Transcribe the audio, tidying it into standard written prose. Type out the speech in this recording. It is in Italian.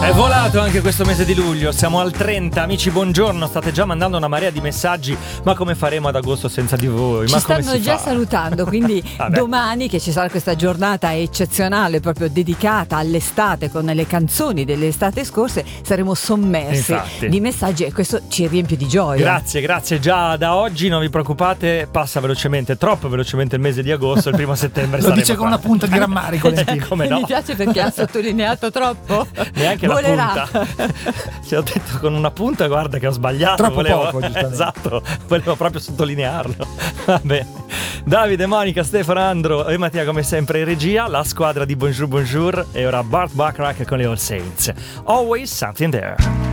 È volato anche questo mese di luglio, siamo al 30, amici buongiorno, state già mandando una marea di messaggi, ma come faremo ad agosto senza di voi? Ci ma stanno come si già fa? salutando, quindi domani che ci sarà questa giornata eccezionale proprio dedicata all'estate con le canzoni delle estate scorse, saremo sommersi Infatti. di messaggi e questo ci riempie di gioia. Grazie, già da oggi non vi preoccupate, passa velocemente, troppo velocemente il mese di agosto, il 1 settembre Lo dice con una punta di rammarico, Lentini. come no? Mi piace perché ha sottolineato troppo. Neanche Volerà. la punta. Ti ho detto con una punta, guarda che ho sbagliato. Troppo poco, giustamente. Esatto, volevo proprio sottolinearlo. Va bene. Davide, Monica, Stefano, Andro e Mattia come sempre in regia, la squadra di Bonjour Bonjour e ora Bart Bacharach con le All Saints. Always something there.